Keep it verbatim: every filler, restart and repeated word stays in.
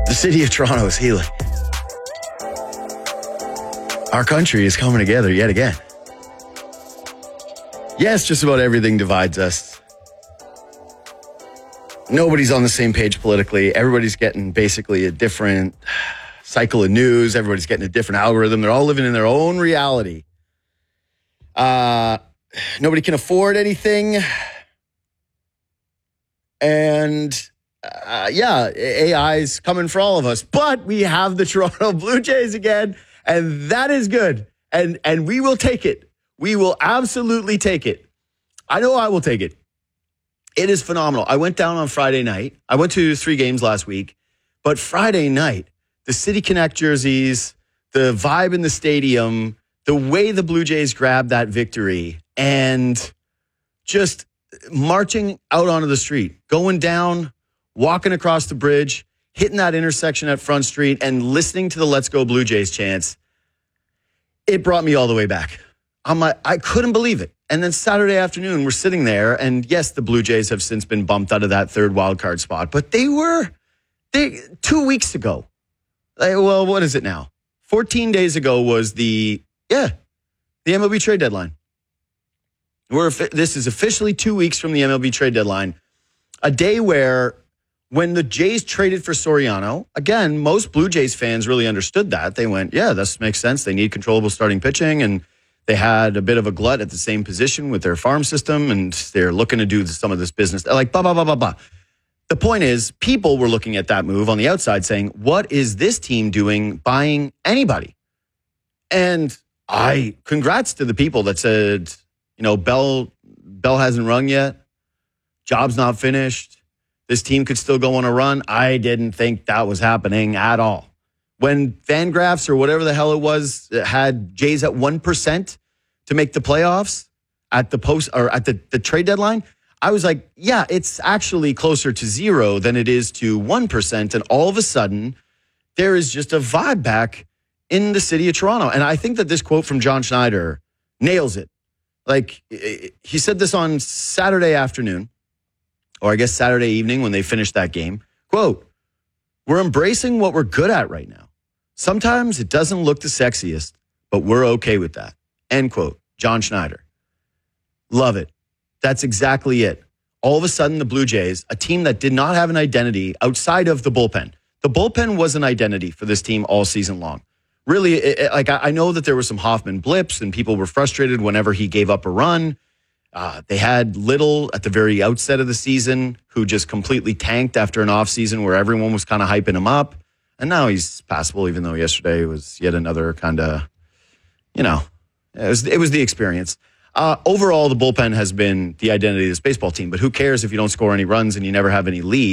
The city of Toronto is healing. Our country is coming together yet again. Yes, just about everything divides us. Nobody's on the same page politically. Everybody's getting basically a different cycle of news. Everybody's getting a different algorithm. They're all living in their own reality. Uh, nobody can afford anything. And uh, yeah, A I's coming for all of us. But we have the Toronto Blue Jays again, and that is good. And and we will take it. We will absolutely take it. I know I will take it. It is phenomenal. I went down on Friday night. I went to three games last week. But Friday night, the City Connect jerseys, the vibe in the stadium, the way the Blue Jays grabbed that victory, and just marching out onto the street, going down, walking across the bridge, hitting that intersection at Front Street, and listening to the Let's Go Blue Jays chants, it brought me all the way back. I'm like, I couldn't believe it. And then Saturday afternoon, we're sitting there, and yes, the Blue Jays have since been bumped out of that third wildcard spot, but they were, they two weeks ago, like, well, what is it now? fourteen days ago was the, yeah, the M L B trade deadline. We're, this is officially two weeks from the M L B trade deadline, a day where when the Jays traded for Soriano, again, most Blue Jays fans really understood that. They went, yeah, this makes sense. They need controllable starting pitching, and they had a bit of a glut at the same position with their farm system, and they're looking to do some of this business. They're like, blah, blah, blah, blah, blah. The point is, people were looking at that move on the outside saying, what is this team doing buying anybody? And I, congrats to the people that said, you know, Bell, Bell hasn't rung yet. Job's not finished. This team could still go on a run. I didn't think that was happening at all. When Fangraphs or whatever the hell it was had Jays at one percent to make the playoffs at the post or at the, the trade deadline, I was like, yeah, it's actually closer to zero than it is to one percent. And all of a sudden, there is just a vibe back in the city of Toronto. And I think that this quote from John Schneider nails it. Like, he said this on Saturday afternoon, or I guess Saturday evening when they finished that game. Quote, we're embracing what we're good at right now. Sometimes it doesn't look the sexiest, but we're okay with that. End quote. John Schneider. Love it. That's exactly it. All of a sudden, the Blue Jays, a team that did not have an identity outside of the bullpen. The bullpen was an identity for this team all season long. Really, it, it, like I know that there were some Hoffman blips and people were frustrated whenever he gave up a run. Uh, they had Little at the very outset of the season who just completely tanked after an offseason where everyone was kind of hyping him up. And now he's passable, even though yesterday was yet another kind of, you know, it was, it was the experience. Uh, overall, the bullpen has been the identity of this baseball team. But who cares if you don't score any runs and you never have any leads?